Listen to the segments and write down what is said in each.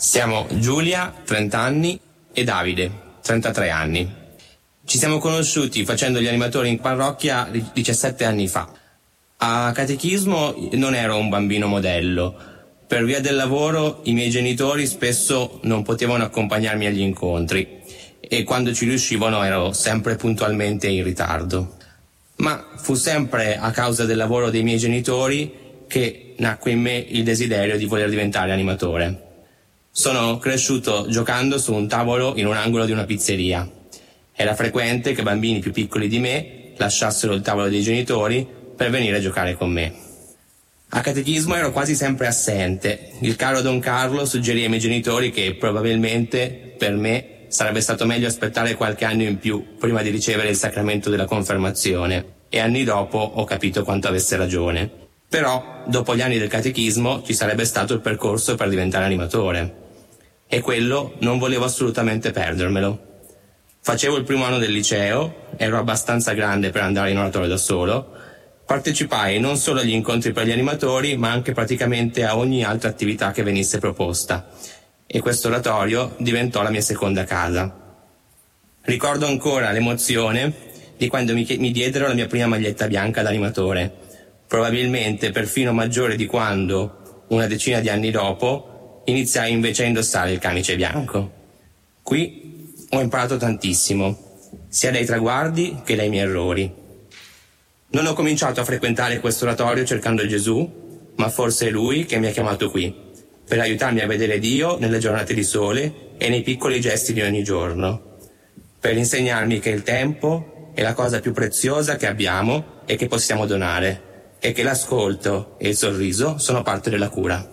Siamo Giulia, 30 anni, e Davide, 33 anni. Ci siamo conosciuti facendo gli animatori in parrocchia 17 anni fa. A catechismo non ero un bambino modello. Per via del lavoro i miei genitori spesso non potevano accompagnarmi agli incontri e quando ci riuscivano ero sempre puntualmente in ritardo. Ma fu sempre a causa del lavoro dei miei genitori che nacque in me il desiderio di voler diventare animatore. Sono cresciuto giocando su un tavolo in un angolo di una pizzeria. Era frequente che bambini più piccoli di me lasciassero il tavolo dei genitori per venire a giocare con me. A catechismo ero quasi sempre assente. Il caro Don Carlo suggerì ai miei genitori che probabilmente per me sarebbe stato meglio aspettare qualche anno in più prima di ricevere il sacramento della confermazione, e anni dopo ho capito quanto avesse ragione. Però, dopo gli anni del catechismo, ci sarebbe stato il percorso per diventare animatore. E quello non volevo assolutamente perdermelo. Facevo il primo anno del liceo, ero abbastanza grande per andare in oratorio da solo, partecipai non solo agli incontri per gli animatori, ma anche praticamente a ogni altra attività che venisse proposta. E questo oratorio diventò la mia seconda casa. Ricordo ancora l'emozione di quando mi diedero la mia prima maglietta bianca da animatore, probabilmente perfino maggiore di quando, una decina di anni dopo, iniziai invece a indossare il camice bianco. Qui ho imparato tantissimo, sia dai traguardi che dai miei errori. Non ho cominciato a frequentare questo oratorio cercando Gesù, ma forse è Lui che mi ha chiamato qui, per aiutarmi a vedere Dio nelle giornate di sole e nei piccoli gesti di ogni giorno, per insegnarmi che il tempo è la cosa più preziosa che abbiamo e che possiamo donare, e che l'ascolto e il sorriso sono parte della cura.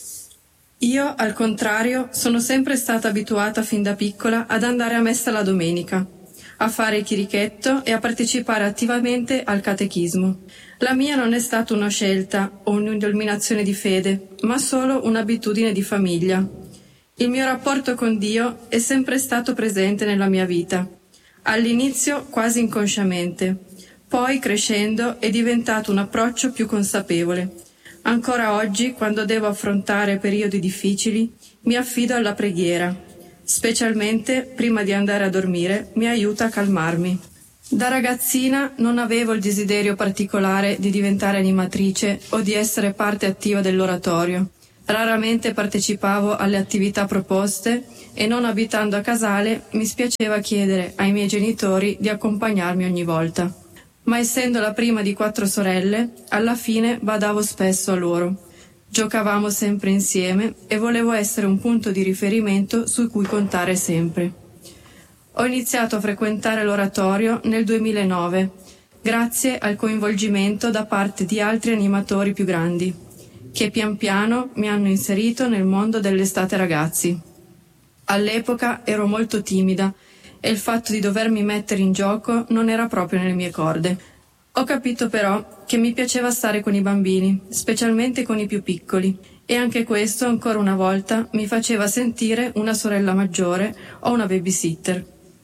Io, al contrario, sono sempre stata abituata fin da piccola ad andare a messa la domenica, a fare il chirichetto e a partecipare attivamente al catechismo. La mia non è stata una scelta o un'illuminazione di fede, ma solo un'abitudine di famiglia. Il mio rapporto con Dio è sempre stato presente nella mia vita. All'inizio quasi inconsciamente, poi crescendo è diventato un approccio più consapevole. Ancora oggi, quando devo affrontare periodi difficili, mi affido alla preghiera. Specialmente prima di andare a dormire mi aiuta a calmarmi. Da ragazzina non avevo il desiderio particolare di diventare animatrice o di essere parte attiva dell'oratorio. Raramente partecipavo alle attività proposte e, non abitando a Casale, mi spiaceva chiedere ai miei genitori di accompagnarmi ogni volta. Ma essendo la prima di 4 sorelle, alla fine badavo spesso a loro. Giocavamo sempre insieme e volevo essere un punto di riferimento su cui contare sempre. Ho iniziato a frequentare l'oratorio nel 2009, grazie al coinvolgimento da parte di altri animatori più grandi, che pian piano mi hanno inserito nel mondo dell'estate ragazzi. All'epoca ero molto timida e il fatto di dovermi mettere in gioco non era proprio nelle mie corde. Ho capito però che mi piaceva stare con i bambini, specialmente con i più piccoli, e anche questo ancora una volta mi faceva sentire una sorella maggiore o una babysitter.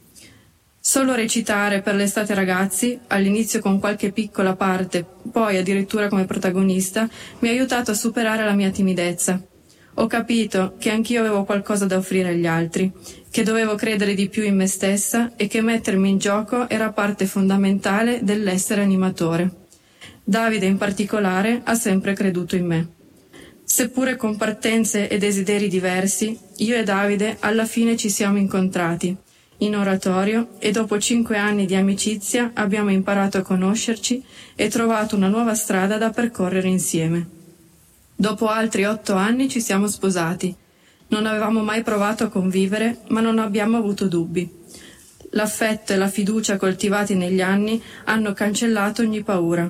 Solo recitare per l'estate ragazzi, all'inizio con qualche piccola parte, poi addirittura come protagonista, mi ha aiutato a superare la mia timidezza. Ho capito che anch'io avevo qualcosa da offrire agli altri, che dovevo credere di più in me stessa e che mettermi in gioco era parte fondamentale dell'essere animatore. Davide in particolare ha sempre creduto in me. Seppure con partenze e desideri diversi, io e Davide alla fine ci siamo incontrati in oratorio e dopo 5 anni di amicizia abbiamo imparato a conoscerci e trovato una nuova strada da percorrere insieme. Dopo altri 8 anni ci siamo sposati. Non avevamo mai provato a convivere, ma non abbiamo avuto dubbi. L'affetto e la fiducia coltivati negli anni hanno cancellato ogni paura.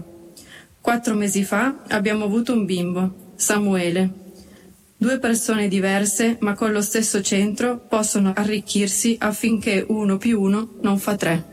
4 mesi fa abbiamo avuto un bimbo, Samuele. 2 persone diverse, ma con lo stesso centro, possono arricchirsi affinché 1 più 1 non fa 3.